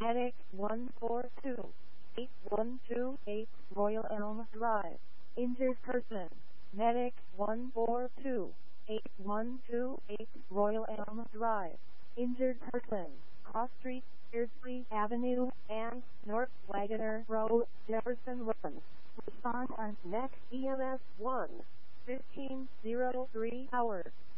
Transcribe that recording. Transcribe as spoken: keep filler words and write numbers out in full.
Medic one four two, eight one two eight, Royal Elm Drive. Injured person. Medic one four two, eight one two eight, Royal Elm Drive. Injured person. Cross Street, Beardsley Avenue, and North Wagoner Road, Jeffersonville. Respond on next E M S one, fifteen oh three hours.